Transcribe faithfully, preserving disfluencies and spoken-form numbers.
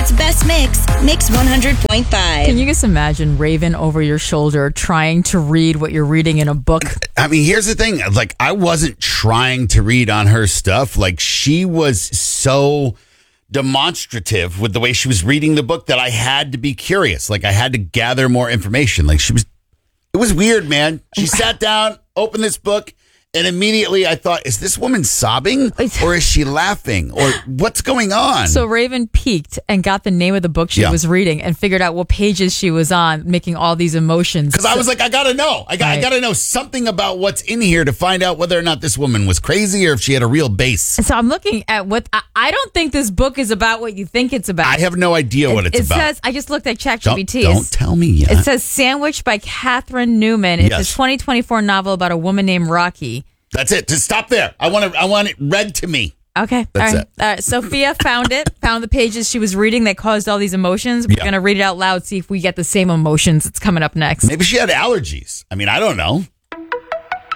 Hollywood's best mix, Mix one hundred point five. Can you just imagine Raven over your shoulder trying to read what you're reading in a book? I mean, here's the thing. Like, I wasn't trying to read on her stuff. Like, she was so demonstrative with the way she was reading the book that I had to be curious. Like, I had to gather more information. Like, she was, it was weird, man. She sat down, opened this book, and immediately I thought, is this woman sobbing or is she laughing or what's going on? So Raven peeked and got the name of the book she Yeah. was reading and figured out what pages she was on, making all these emotions. Because I was like, I got to know. I got, Right. I got to know something about what's in here to find out whether or not this woman was crazy or if she had a real base. And so I'm looking at what I, I don't think this book is about what you think it's about. I have no idea what it, it's it about. says, I just looked at don't, ChatGPT. don't tell me yet. It says Sandwich by Catherine Newman. It's Yes. a twenty twenty-four novel about a woman named Rocky. That's it. Just stop there. I want to. I want it read to me. Okay. That's all right. it. All right. Sophia found it, found the pages she was reading that caused all these emotions. We're Yeah. going to read it out loud, see if we get the same emotions. It's coming up next. Maybe she had allergies. I mean, I don't know.